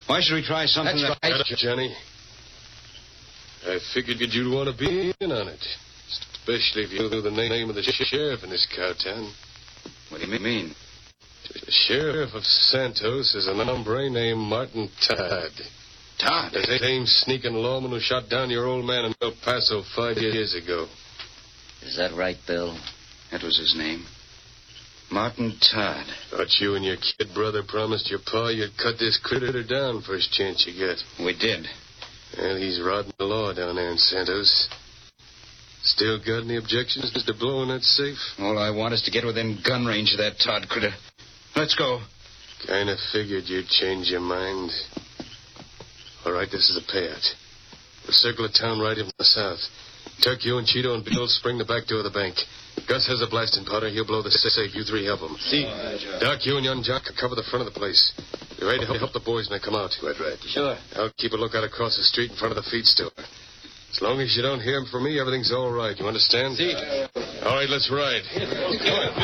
Why should we try something That's right, Johnny. I figured you'd want to be in on it. Especially if you knew the name of the sheriff in this cowtown. What do you mean? The sheriff of Santos is an hombre named Martin Todd. Todd? The same sneaking lawman who shot down your old man in El Paso 5 years ago. Is that right, Bill? That was his name. Martin Todd. Thought you and your kid brother promised your pa you'd cut this critter down first chance you get. We did. Well, he's rodding the law down there in Santos. Still got any objections to blowing that safe? All I want is to get within gun range of that Todd critter. Let's go. Kind of figured you'd change your mind. All right, this is a payout. We'll circle the town right in from the south. Tuck, you and Cheeto and Bill spring the back door of the bank. Gus has a blasting powder. He'll blow the safe. You three help him. See? Doc, you and young Jock cover the front of the place. Be ready to help the boys when they come out. Right. Sure. I'll keep a lookout across the street in front of the feed store. As long as you don't hear him from me, everything's all right. You understand? See? All right, let's ride.